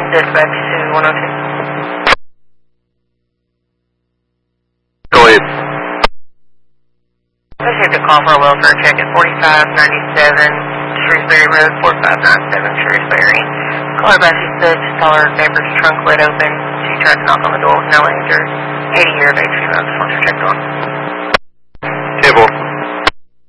Dispatch to 102. Go ahead. I received a call for a welfare check at 4597 Shrewsbury Road, 4597 Shrewsbury. Caller basically said she saw her neighbor's trunk lid open. She tried to knock on the door with no answer. 80 year of age female, just wants her checked on.